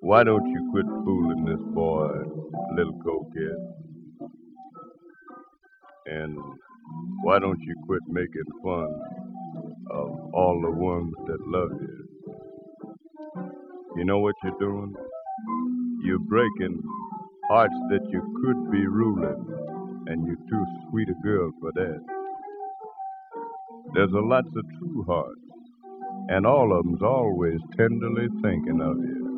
Why don't you quit fooling this boy, little coquette? And why don't you quit making fun of all the ones that love you? You know what you're doing? You're breaking hearts that you could be ruling, and you're too sweet a girl for that. There's a lots of true hearts, and all of them's always tenderly thinking of you.